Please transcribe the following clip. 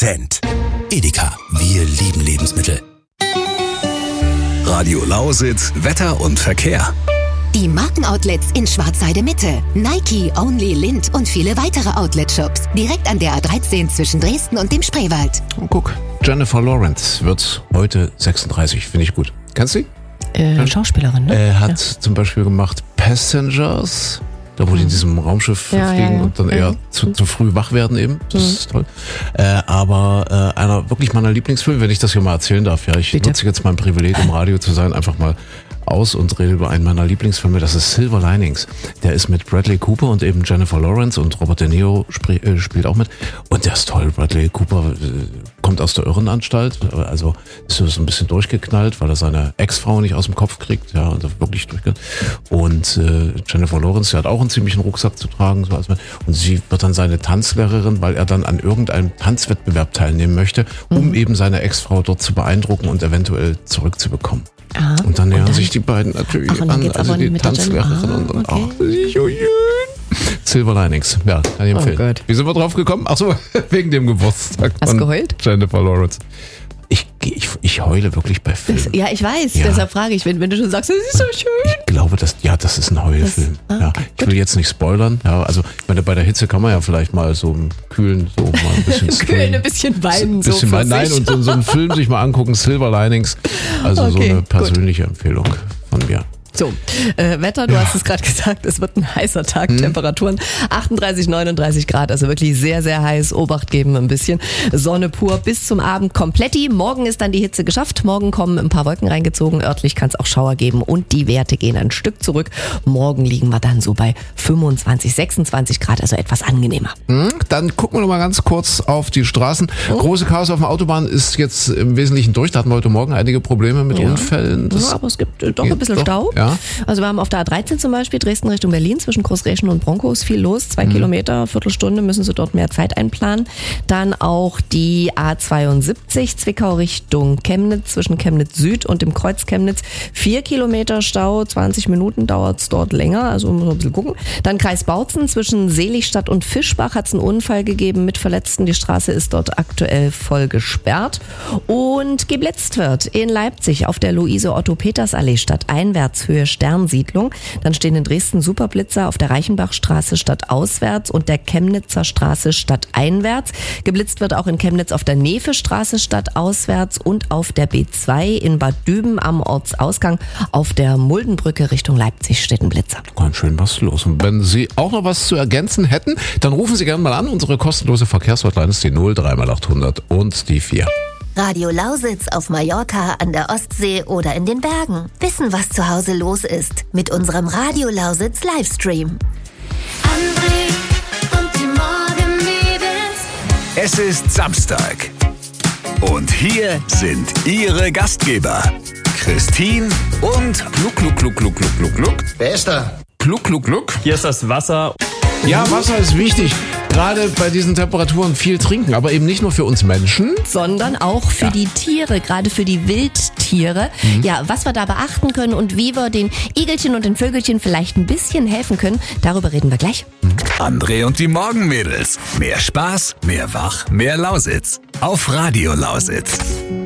Cent. Edeka, wir lieben Lebensmittel. Radio Lausitz, Wetter und Verkehr. Die Markenoutlets in Schwarzheide Mitte, Nike, Only, Lindt und viele weitere Outlet-Shops. Direkt an der A13 zwischen Dresden und dem Spreewald. Und guck, Jennifer Lawrence wird heute 36, finde ich gut. Kennst du sie? Schauspielerin, ne? Hat zum Beispiel gemacht Passengers, da wo die in diesem Raumschiff fliegen und dann eher zu früh wach werden eben. Das ist toll. Aber einer wirklich meiner Lieblingsfilme, wenn ich das hier mal erzählen darf. Ja, ich nutze jetzt mein Privileg, im Radio zu sein, einfach mal aus und rede über einen meiner Lieblingsfilme, das ist Silver Linings. Der ist mit Bradley Cooper und eben Jennifer Lawrence und Robert De Niro spielt auch mit. Und der ist toll. Bradley Cooper kommt aus der Irrenanstalt, also ist so ein bisschen durchgeknallt, weil er seine Ex-Frau nicht aus dem Kopf kriegt, ja, und wirklich durchgeknallt. Und Jennifer Lawrence, die hat auch einen ziemlichen Rucksack zu tragen, so als und sie wird dann seine Tanzlehrerin, weil er dann an irgendeinem Tanzwettbewerb teilnehmen möchte, um eben seine Ex-Frau dort zu beeindrucken und eventuell zurückzubekommen. Aha. Und dann nähern sich die beiden natürlich an, also die Tanzlehrerin und okay. so schön. Silver Linings, ja, kann ich empfehlen. Oh Gott. Wie sind wir drauf gekommen? Ach so, wegen dem Geburtstag Hast von du geheult? Jennifer Lawrence. Ich heule wirklich bei Filmen. Ja, ich weiß, deshalb frage ich, wenn du schon sagst, das ist so schön. Ich glaube, das ist ein Heulfilm. Ja, ich will jetzt nicht spoilern. Ja, also ich meine, bei der Hitze kann man ja vielleicht mal so im Kühlen so mal ein bisschen Kühlen, ein bisschen weinen. Ein bisschen weinen, nein, und so einen Film sich mal angucken, Silver Linings. Also so eine persönliche Empfehlung von mir. So, Wetter, du hast es gerade gesagt, es wird ein heißer Tag, Temperaturen 38, 39 Grad, also wirklich sehr, sehr heiß, Obacht geben ein bisschen. Sonne pur bis zum Abend kompletti. Morgen ist dann die Hitze geschafft, morgen kommen ein paar Wolken reingezogen, örtlich kann es auch Schauer geben und die Werte gehen ein Stück zurück. Morgen liegen wir dann so bei 25, 26 Grad, also etwas angenehmer. Dann gucken wir noch mal ganz kurz auf die Straßen. Große Chaos auf der Autobahn ist jetzt im Wesentlichen durch, da hatten wir heute Morgen einige Probleme mit Unfällen. Ja, aber es gibt doch ein bisschen Stau. Ja. Also wir haben auf der A13 zum Beispiel Dresden Richtung Berlin zwischen Großreschen und Broncos viel los. 2 Kilometer, Viertelstunde müssen Sie dort mehr Zeit einplanen. Dann auch die A72 Zwickau Richtung Chemnitz zwischen Chemnitz Süd und dem Kreuz Chemnitz. 4 Kilometer Stau, 20 Minuten dauert es dort länger, also muss man ein bisschen gucken. Dann Kreis Bautzen zwischen Seligstadt und Fischbach hat es einen Unfall gegeben mit Verletzten. Die Straße ist dort aktuell voll gesperrt. Und geblitzt wird in Leipzig auf der Luise-Otto-Peters-Allee stadteinwärts Höhe Sternsiedlung. Dann stehen in Dresden Superblitzer auf der Reichenbachstraße stadtauswärts und der Chemnitzer Straße stadteinwärts. Geblitzt wird auch in Chemnitz auf der Nefestraße stadtauswärts und auf der B2 in Bad Düben am Ortsausgang. Auf der Muldenbrücke Richtung Leipzig steht ein Blitzer. Ganz schön was los. Und wenn Sie auch noch was zu ergänzen hätten, dann rufen Sie gerne mal an. Unsere kostenlose Verkehrshotline ist die 03x800 und die 4. Radio Lausitz auf Mallorca, an der Ostsee oder in den Bergen. Wissen, was zu Hause los ist. Mit unserem Radio Lausitz Livestream. André und die Morgenmädels. Es ist Samstag. Und hier sind Ihre Gastgeber. Christine und Gluck. Wer ist da? Gluck. Hier ist das Wasser. Ja, Wasser ist wichtig. Gerade bei diesen Temperaturen viel trinken, aber eben nicht nur für uns Menschen. Sondern auch für die Tiere, gerade für die Wildtiere. Ja, was wir da beachten können und wie wir den Igelchen und den Vögelchen vielleicht ein bisschen helfen können, darüber reden wir gleich. André und die Morgenmädels. Mehr Spaß, mehr Wach, mehr Lausitz. Auf Radio Lausitz.